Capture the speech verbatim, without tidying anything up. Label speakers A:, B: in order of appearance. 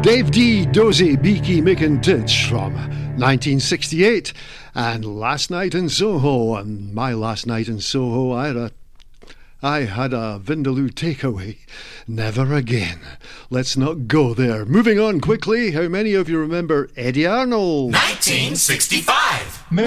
A: Dave D. Dozy Beaky Mickentitch from nineteen sixty-eight, and Last Night in Soho. And my last night in Soho, I had a I had a Vindaloo takeaway. Never again. Let's not go there. Moving on quickly, how many of you remember Eddie Arnold?
B: nineteen sixty-five.